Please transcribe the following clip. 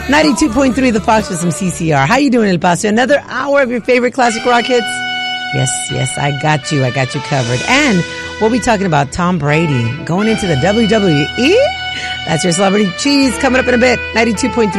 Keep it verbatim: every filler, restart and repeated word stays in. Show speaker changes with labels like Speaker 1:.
Speaker 1: ninety-two point three The Fox with some C C R. How you doing, El Paso? Another hour of your favorite classic rock hits? Yes, yes, I got you. I got you covered. And we'll be talking about Tom Brady going into the W W E. That's your Celebrity Cheese coming up in a bit. ninety-two point three